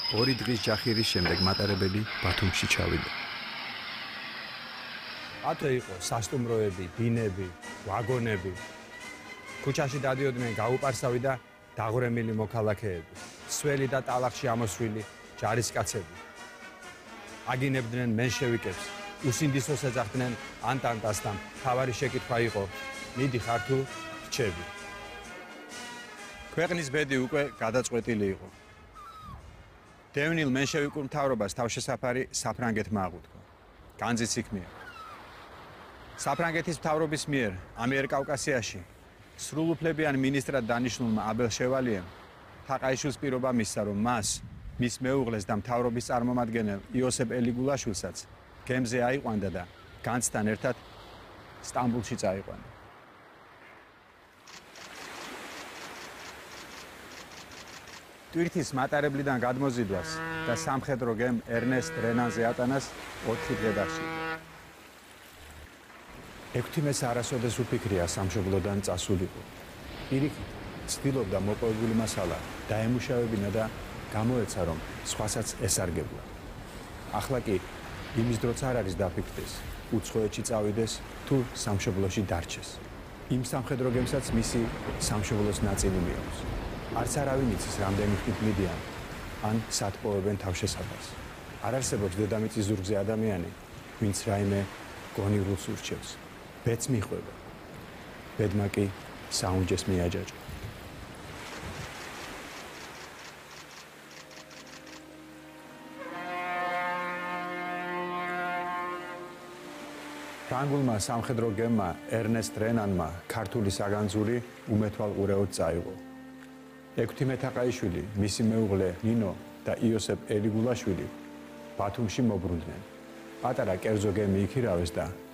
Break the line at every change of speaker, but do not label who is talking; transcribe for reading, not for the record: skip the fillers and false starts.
2 დღის ჯახირის შემდეგ მატარებელი ბათუმში ჩავიდა.
ათო იყო სასტუმროები, ბინები, ვაგონები. ქუჩაში დადიოდნენ გაუპარსავი და დაღვრემილი მოქალაქეები, სველი და ტალახში ამოსვლილი ჯარისკაცები. აგინებდნენ მენშევიკებს, უსინდისოს ეძახდნენ ანტანტას და მთავარი შეკითხვა იყო: მიდი ხარ თუ რჩები? ქვეყნის ბედი უკვე გადაწყვეტილი იყო. დევნილ მენშევიკურ მთავრობას თავშესაფარი საფრანგეთმა აღუთქვა. განძიც იქ მიიღო. საფრანგეთის მთავრობის მიერ ამიერკავკასიაში სრულუფლებიან მინისტრად დანიშნულმა აბელ შევალიემ თაყაიშვილს პირობა მისცა, რომ მას, მის მეუღლეს და მთავრობის წარმომადგენელ იოსებ ელიგულაშვილსაც გემზე აიყვანდა და განძთან ერთად სტამბულში წაიყვანა. ტვირთის მატარებლიდან გადმოზიდვას და სამხედრო გემ ერნესტ რენანზე ატანას 4 დღე დასჭირდა. ექვთიმეს არასოდეს უფიქრია სამშობლოდან წასულიყო. პირიქით ცდილობდა მოპოვებული მასალა დაემუშავებინა და გამოეცა, რომ სხვასაც ესარგებლა. ახლა კი იმის დროც არ არის დაფიქრდეს, უცხოეთში წავიდეს თუ სამშობლოში დარჩეს. იმ სამხედრო გემსაც მისი სამშობლოს ნაწილი მიაქვს. არც არავინ იცის, რამდენი ხნით მიდიან ან სად პოვებენ თავშესაფარს. არ არსებობს დედამიწის ზურგზე ადამიანი, ვინც რაიმე გონივრულს ურჩევს. ბედს მიხვება. ბედმა კი საუნჯეს მიაჯაჭვა. ფრანგულმა სამხედრო გემმა ერნესტ რენანმა ქართული საგანძური უმეთვალყურეოდ წაიღო. ექვთიმე თაყაიშვილი, მისი მეუღლე ნინო და იოსებ ელიგულაშვილი ბათუმში მობრუნდნენ. პატარა კერძო გემი იქირავეს და